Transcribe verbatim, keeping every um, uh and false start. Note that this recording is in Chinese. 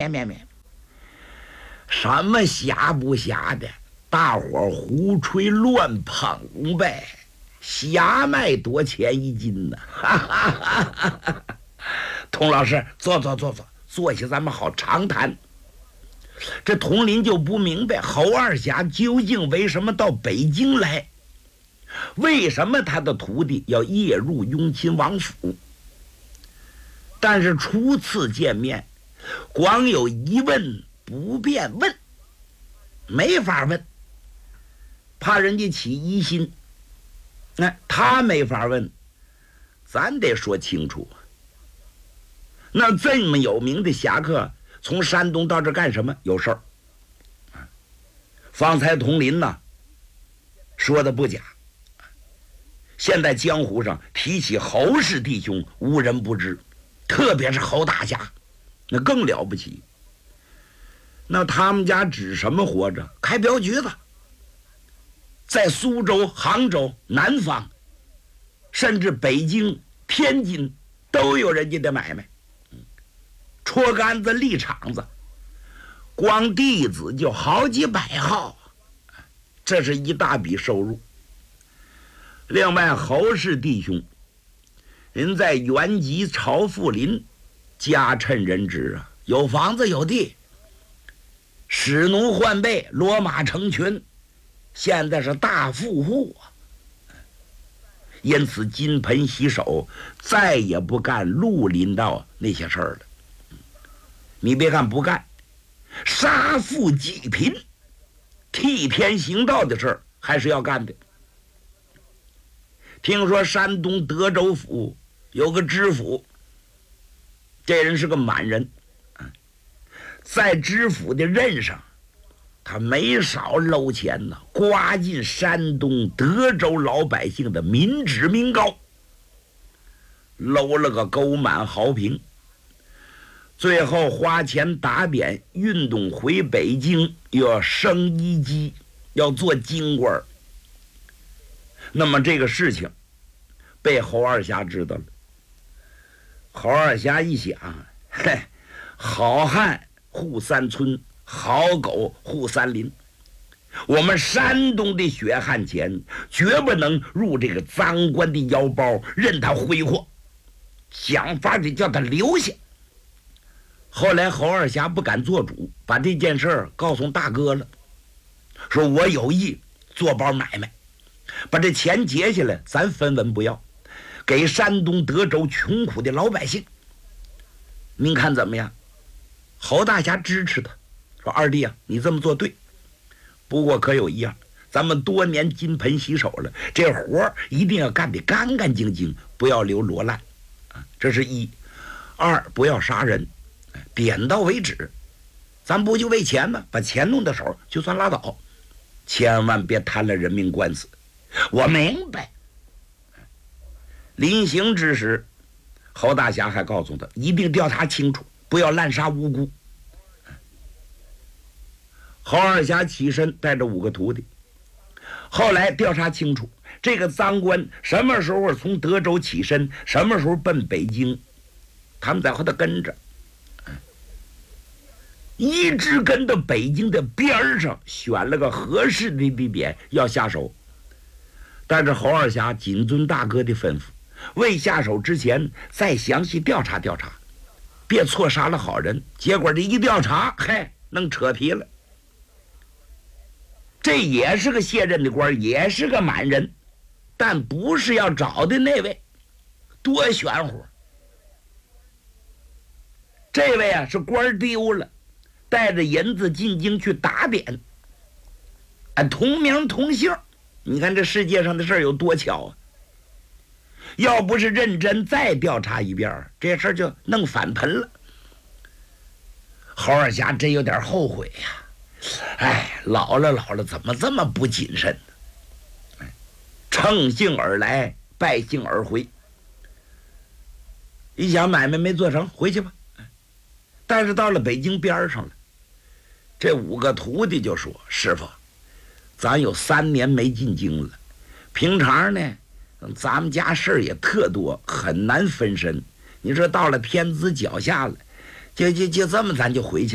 免免免，什么瞎不瞎的，大伙儿胡吹乱捧呗。瞎卖多钱一斤呢？哈哈哈哈哈！童老师，坐坐坐坐，坐下，咱们好长谈。这童林就不明白侯二侠究竟为什么到北京来，为什么他的徒弟要夜入雍亲王府。但是初次见面，光有疑问不便问，没法问，怕人家起疑心。那他没法问，咱得说清楚。那这么有名的侠客从山东到这干什么？有事儿。方才童林呢说的不假，现在江湖上提起侯氏弟兄无人不知，特别是侯大侠那更了不起。那他们家指什么活着？开镖局子，在苏州、杭州、南方，甚至北京、天津都有人家的买卖，戳杆子立场子，光弟子就好几百号，这是一大笔收入。另外侯氏弟兄人在原籍朝富林，家趁人之啊，有房子有地，使奴换备，骡马成群，现在是大富户啊。因此金盆洗手，再也不干绿林道那些事儿了。你别看不干，杀富济贫、替天行道的事儿还是要干的。听说山东德州府有个知府，这人是个满人，在知府的任上，他没少搂钱呢，刮尽山东德州老百姓的民脂民膏，搂了个沟满壕平。最后花钱打点运动回北京，又要升一级，要做京官。那么这个事情被侯二侠知道了。侯二侠一想，嘿，好汉护三村，好狗护三林，我们山东的血汗钱绝不能入这个赃官的腰包，任他挥霍，想法得叫他留下。后来侯二侠不敢做主，把这件事儿告诉大哥了，说我有意做包买卖，把这钱结下来，咱分文不要，给山东德州穷苦的老百姓。您看怎么样？侯大侠支持他，说二弟啊，你这么做对，不过可有一样，咱们多年金盆洗手了，这活儿一定要干得干干净净，不要留罗烂啊，这是一。二，不要杀人，点到为止。咱不就为钱吗？把钱弄到手就算拉倒，千万别摊了人命官司。我明白。临行之时，侯大侠还告诉他，一定调查清楚，不要滥杀无辜。侯二侠起身带着五个徒弟，后来调查清楚，这个赃官什么时候从德州起身，什么时候奔北京，他们在后头跟着，一直跟到北京的边上，选了个合适的地点要下手。但是侯二侠谨遵大哥的吩咐，未下手之前再详细调查调查，别错杀了好人。结果这一调查，嘿，弄扯皮了。这也是个卸任的官，也是个满人，但不是要找的那位，多玄乎。这位啊是官丢了，带着银子进京去打点，啊，同名同姓。你看这世界上的事儿有多巧啊！要不是认真再调查一遍，这事儿就弄反盆了。侯二侠真有点后悔呀、啊！哎，老了老了，怎么这么不谨慎呢？乘兴而来，败兴而回。一想买卖没做成，回去吧。但是到了北京边上了，这五个徒弟就说：“师傅，咱有三年没进京了，平常呢，咱们家事儿也特多，很难分身。你说到了天子脚下了，就就就这么咱就回去。”